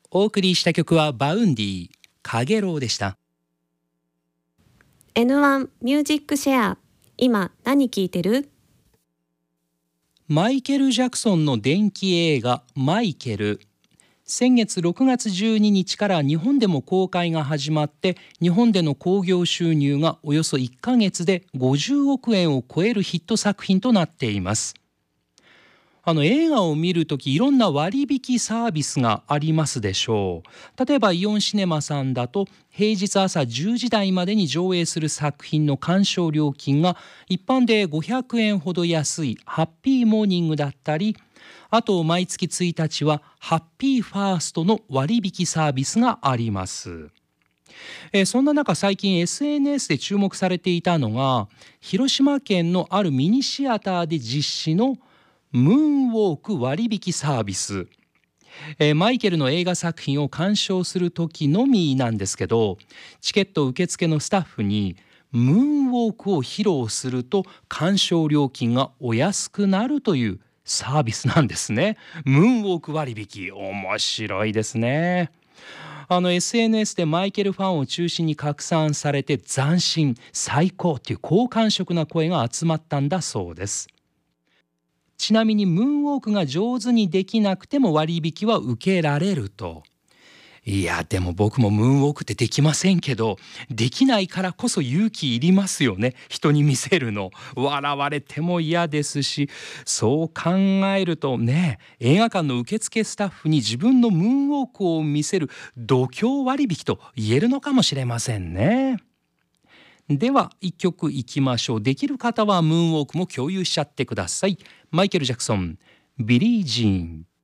お送りした曲はバウンディ、かげろうでした。 N1 ミュージックシェア、今何聴いてる？ マイケル・ジャクソンの伝記映画マイケル、先月6月12日から日本でも公開が始まって、日本での興行収入がおよそ1ヶ月で50億円を超えるヒット作品となっています。映画を見るとき、いろんな割引サービスがありますでしょう。例えばイオンシネマさんだと、平日朝10時台までに上映する作品の鑑賞料金が一般で500円ほど安いハッピーモーニングだったり、あと毎月1日はハッピーファーストの割引サービスがあります。そんな中、最近 SNS で注目されていたのが、広島県のあるミニシアターで実施のムーンウォーク割引サービス。マイケルの映画作品を鑑賞する時のみなんですけど、チケット受付のスタッフにムーンウォークを披露すると鑑賞料金がお安くなるというサービスなんですね。ムーンウォーク割引、面白いですね。SNS でマイケルファンを中心に拡散されて、斬新、最高という好感触な声が集まったんだそうです。ちなみにムーンウォークが上手にできなくても割引は受けられると。いや、でも僕もムーンウォークってできませんけど、できないからこそ勇気いりますよね。人に見せるの笑われても嫌ですし、そう考えるとね、映画館の受付スタッフに自分のムーンウォークを見せる度胸割引と言えるのかもしれませんね。では一曲いきましょう。できる方はムーンウォークも共有しちゃってください。マイケル・ジャクソン、ビリー・ジーン。